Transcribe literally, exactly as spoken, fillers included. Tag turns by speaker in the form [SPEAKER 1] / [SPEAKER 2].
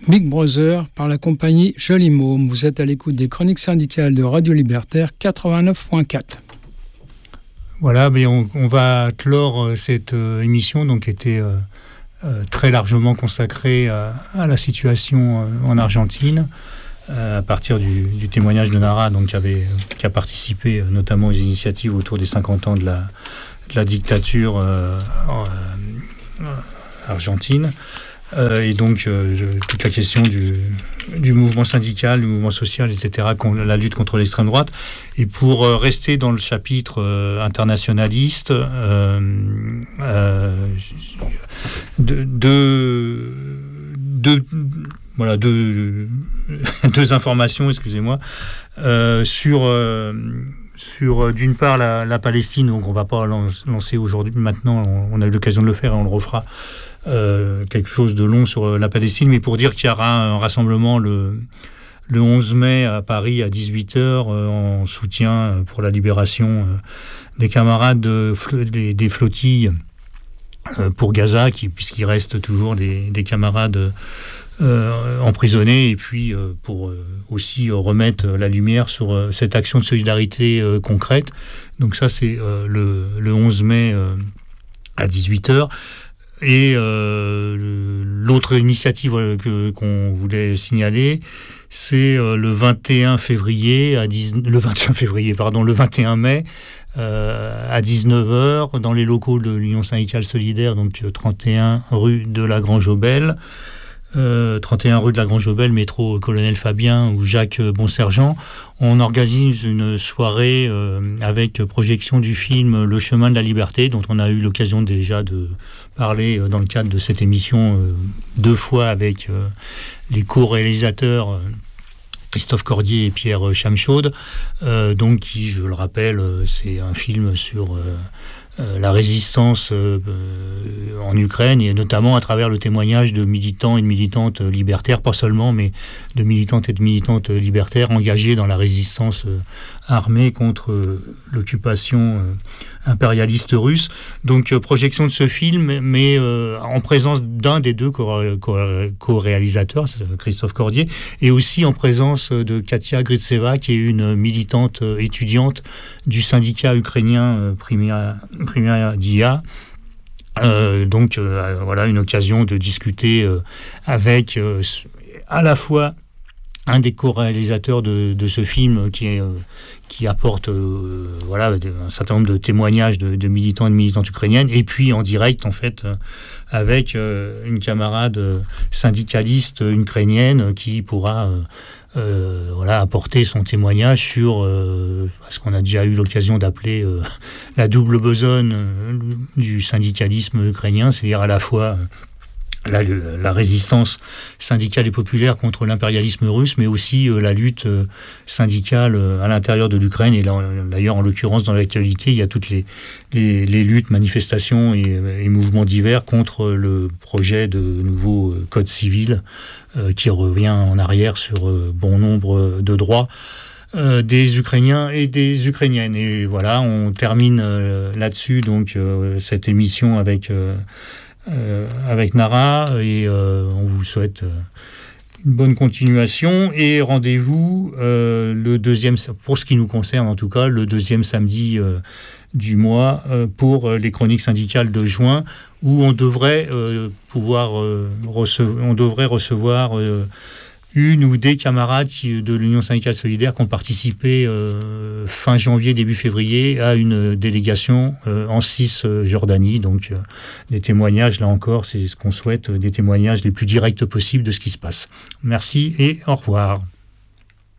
[SPEAKER 1] Big Brother par la compagnie Joli Môme. Vous êtes à l'écoute des chroniques syndicales de Radio Libertaire quatre-vingt-neuf point quatre.
[SPEAKER 2] Voilà, mais on, on va clore cette euh, émission donc, qui était euh, euh, très largement consacrée à, à la situation euh, en Argentine, euh, à partir du, du témoignage de Nara, donc, qui, avait, qui a participé euh, notamment aux initiatives autour des cinquante ans de la, de la dictature euh, euh, argentine. Euh, et donc euh, je, toute la question du, du mouvement syndical, du mouvement social, et cetera, con, la lutte contre l'extrême droite. Et pour euh, rester dans le chapitre euh, internationaliste, euh, euh, deux, deux, deux, voilà, deux, deux informations, excusez-moi, euh, sur... Euh, sur d'une part la, la Palestine, donc on ne va pas lancer aujourd'hui, maintenant on, on a eu l'occasion de le faire et on le refera, euh, quelque chose de long sur la Palestine, mais pour dire qu'il y aura un rassemblement le, le onze mai à Paris à dix-huit heures euh, en soutien pour la libération euh, des camarades de, des, des flottilles euh, pour Gaza, qui, puisqu'il reste toujours des, des camarades Euh, emprisonnés, et puis euh, pour euh, aussi euh, remettre la lumière sur euh, cette action de solidarité euh, concrète. Donc ça, c'est euh, le, le onze mai euh, à dix-huit heures. Et euh, l'autre initiative euh, que, qu'on voulait signaler, c'est euh, le vingt et un février à dix, le vingt et un février, pardon, le vingt et un mai euh, à dix-neuf heures dans les locaux de l'Union syndicale solidaire, donc trente et un rue de la Grange-Aubel. Euh, trente et un rue de la Grange-Aubel, métro Colonel Fabien ou Jacques Bonsergent. On organise une soirée euh, avec projection du film Le chemin de la liberté, dont on a eu l'occasion déjà de parler euh, dans le cadre de cette émission euh, deux fois avec euh, les co-réalisateurs euh, Christophe Cordier et Pierre Chamchaude, euh, donc qui, je le rappelle, euh, c'est un film sur euh, euh, la résistance euh, euh, en Ukraine, et notamment à travers le témoignage de militants et de militantes libertaires, pas seulement, mais de militantes et de militantes libertaires engagées dans la résistance euh, armée contre euh, l'occupation euh, impérialiste russe. Donc euh, projection de ce film, mais euh, en présence d'un des deux co- co- co-réalisateurs, Christophe Cordier, et aussi en présence de Katia Gritseva, qui est une militante euh, étudiante du syndicat ukrainien euh, Primia, Primia Dia. Euh, donc euh, voilà, une occasion de discuter euh, avec euh, à la fois un des co-réalisateurs de, de ce film qui est... Euh, qui apporte euh, voilà, un certain nombre de témoignages de, de militants et de militantes ukrainiennes, et puis en direct, en fait, euh, avec euh, une camarade euh, syndicaliste ukrainienne qui pourra euh, euh, voilà, apporter son témoignage sur euh, ce qu'on a déjà eu l'occasion d'appeler euh, la double besogne euh, du syndicalisme ukrainien, c'est-à-dire à la fois... Euh, La, la résistance syndicale et populaire contre l'impérialisme russe, mais aussi euh, la lutte euh, syndicale euh, à l'intérieur de l'Ukraine. Et là, d'ailleurs, en l'occurrence, dans l'actualité, il y a toutes les, les, les luttes, manifestations et, et mouvements divers contre le projet de nouveau euh, code civil euh, qui revient en arrière sur euh, bon nombre de droits euh, des Ukrainiens et des Ukrainiennes. Et voilà, on termine euh, là-dessus donc euh, cette émission avec... Euh, Euh, avec Nara, et euh, on vous souhaite euh, une bonne continuation, et rendez-vous euh, le deuxième, pour ce qui nous concerne en tout cas, le deuxième samedi euh, du mois euh, pour euh, les chroniques syndicales de juin, où on devrait euh, pouvoir euh, recevoir, on devrait recevoir euh, une ou des camarades qui, de l'Union syndicale solidaire qui ont participé euh, fin janvier, début février à une délégation euh, en Cisjordanie. Donc euh, des témoignages, là encore, c'est ce qu'on souhaite, des témoignages les plus directs possibles de ce qui se passe. Merci et au revoir.